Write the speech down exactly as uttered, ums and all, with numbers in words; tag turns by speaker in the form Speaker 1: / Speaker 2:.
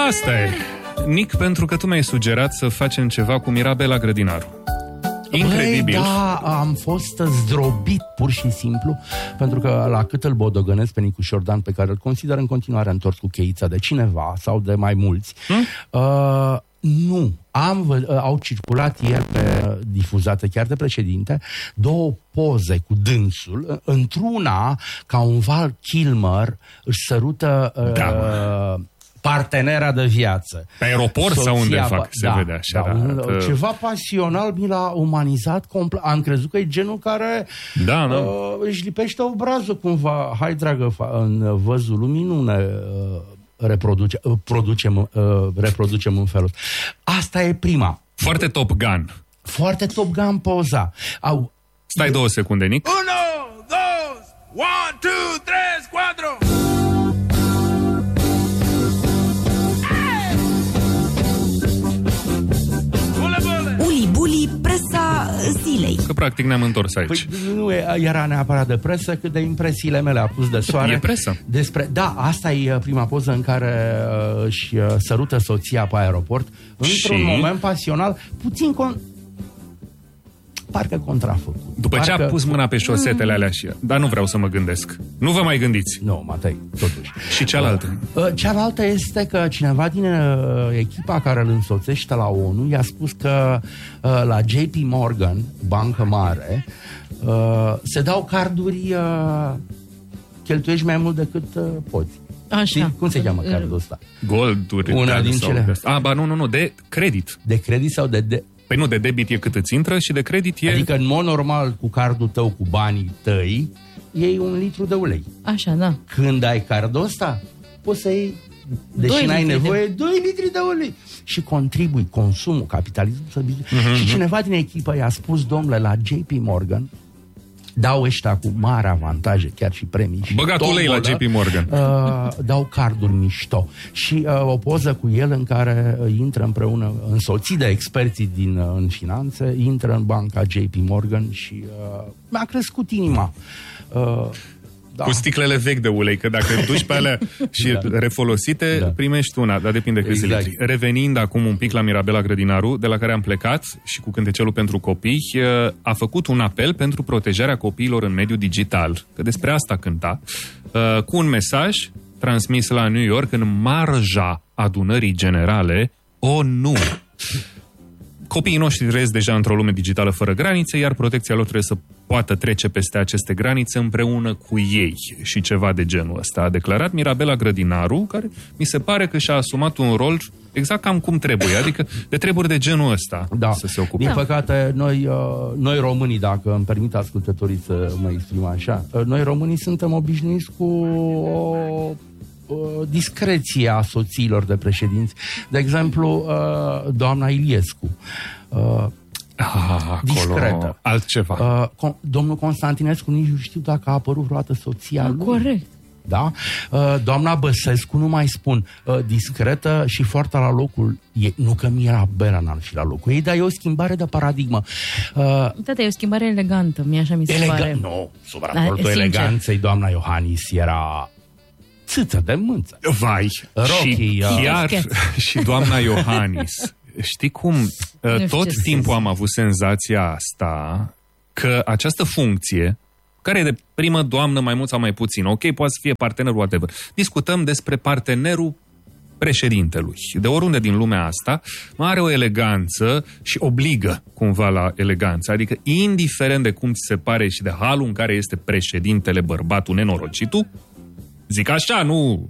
Speaker 1: Asta e. Nic, pentru că tu mi-ai sugerat să facem ceva cu Mirabela Grădinaru. Incredibil.
Speaker 2: Băi, da, am fost zdrobit pur și simplu, pentru că la cât îl bodogănesc pe Nicu Șordan, pe care îl consider în continuare întors cu cheița de cineva sau de mai mulți, hmm? uh, nu. Am, uh, au circulat ieri, pe, difuzate chiar de președinte, două poze cu dânsul, într-una ca un Val Kilmer își sărută uh,
Speaker 1: da,
Speaker 2: partenera de viață.
Speaker 1: Pe aeroport sau unde fac? Se
Speaker 2: da,
Speaker 1: vede așa.
Speaker 2: Da, un,
Speaker 1: da,
Speaker 2: ceva pasional mi l-a umanizat complet. Am crezut că e genul care
Speaker 1: da, da.
Speaker 2: Uh, își lipește obrazul cumva. Hai, dragă, în văzul lumii nu ne uh, reproduce, uh, producem, uh, reproducem în felul. Asta e prima.
Speaker 1: Foarte Top Gun.
Speaker 2: Foarte Top Gun poza. Au,
Speaker 1: Stai e... două secunde, Nic.
Speaker 3: Uno, dos, one, two, tres, cuatro.
Speaker 4: Presa zilei.
Speaker 1: Că practic ne-am întors aici.
Speaker 2: Păi nu era neapărat de presă, cât de impresiile mele apus de soare.
Speaker 1: E presă.
Speaker 2: Despre, da, asta e prima poză în care uh, își sărută soția pe aeroport, într-un
Speaker 1: și...
Speaker 2: moment pasional, puțin con... parcă contrafăcut.
Speaker 1: După
Speaker 2: parcă...
Speaker 1: ce a pus mâna pe șosetele alea și... Dar nu vreau să mă gândesc. Nu vă mai gândiți.
Speaker 2: Nu, Matei, totuși.
Speaker 1: Și cealaltă?
Speaker 2: Uh, cealaltă este că cineva din uh, echipa care îl însoțește la ONU i-a spus că uh, la J P Morgan, bancă mare, uh, se dau carduri, uh, cheltuiești mai mult decât uh, poți.
Speaker 4: Așa.
Speaker 2: Știi? Cum se cheamă cardul ăsta?
Speaker 1: Golduri.
Speaker 2: Una din cele.
Speaker 1: Ah, ba nu, nu, nu, de credit.
Speaker 2: De credit sau de... de...
Speaker 1: Păi nu, de debit e cât îți intră și de credit e...
Speaker 2: Adică în mod normal cu cardul tău, cu banii tăi, iei un litru de ulei.
Speaker 4: Așa, da.
Speaker 2: Când ai cardul ăsta, poți să iei, deși n-ai nevoie, de... doi litri de ulei. Și contribui consumul, capitalismul. Să... Uh-huh. Și cineva din echipă i-a spus, domnule, la J P Morgan, dau ăștia cu mari avantaje, chiar și premii. Și
Speaker 1: băgat ulei la J P Morgan.
Speaker 2: Uh, dau carduri mișto. Și uh, o poză cu el în care uh, intră împreună, însoțit de experții din, uh, în finanțe, intră în banca J P Morgan și uh, mi-a crescut inima. Uh, Da.
Speaker 1: Cu sticlele vechi de ulei, că dacă duci pe alea și da. refolosite, da. primești una, dar depinde câți
Speaker 2: exact.
Speaker 1: litri. Revenind acum un pic la Mirabela Grădinaru, de la care am plecat și cu cântecelul pentru copii, a făcut un apel pentru protejarea copiilor în mediul digital, că despre asta cânta, cu un mesaj transmis la New York în marja adunării generale ONU. Copiii noștri trăiesc deja într-o lume digitală fără granițe, iar protecția lor trebuie să poată trece peste aceste granițe împreună cu ei și ceva de genul ăsta. A declarat Mirabela Grădinaru, care mi se pare că și-a asumat un rol exact cam cum trebuie, adică de treburi de genul ăsta
Speaker 2: da.
Speaker 1: să se ocupe.
Speaker 2: Din păcate, noi, noi românii, dacă îmi permit ascultătorii să mă exprim așa, noi românii suntem obișnuiți cu o discreția soțiilor de președinți. De exemplu, doamna Iliescu.
Speaker 1: Ah,
Speaker 2: discretă.
Speaker 1: Altceva.
Speaker 2: Domnul Constantinescu nici nu știu dacă a apărut vreodată soția lui.
Speaker 4: Corect.
Speaker 2: Da? Doamna Băsescu, nu mai spun, discretă și foarte la locul ei. Nu că Mirabela n-ar fi la locul ei, dar e o schimbare de paradigmă.
Speaker 4: Tata, e o schimbare elegantă, mie așa mi se
Speaker 2: Elega-
Speaker 4: pare.
Speaker 2: Nu, sub raportul eleganței, doamna Iohannis era țâță de mânță.
Speaker 1: Vai,
Speaker 2: Rocky,
Speaker 1: și
Speaker 2: uh,
Speaker 1: chiar și doamna Iohannis. Știi cum? Tot timpul am avut senzația asta că această funcție, care e de primă doamnă mai mult sau mai puțin, ok, poate să fie partener, whatever. Discutăm despre partenerul președintelui. De oriunde din lumea asta, are o eleganță și obligă cumva la eleganță. Adică, indiferent de cum ți se pare și de halul în care este președintele, bărbatul nenorocitul, zic așa, nu